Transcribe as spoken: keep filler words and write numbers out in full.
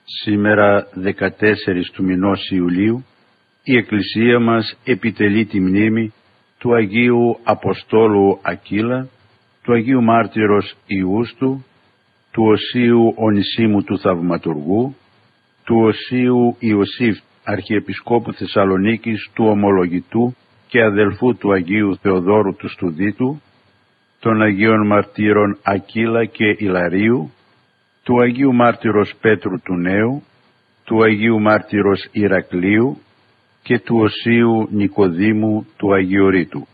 Σήμερα δεκατέσσερις του μηνός Ιουλίου η Εκκλησία μας επιτελεί τη μνήμη του Αγίου Αποστόλου Ακύλα, του Αγίου Μάρτυρος Ιούστου, του Οσίου Ονησίμου του Θαυματουργού, του Οσίου Ιωσήφ Αρχιεπισκόπου Θεσσαλονίκης, του Ομολογητού και αδελφού του Αγίου Θεοδόρου του Στουδίτου, των Αγίων Μαρτύρων Ακύλα και Ιλαρίου, του Αγίου Μάρτυρος Πέτρου του Νέου, του Αγίου Μάρτυρος Ηρακλείου και του Οσίου Νικοδήμου του Αγιορείτου.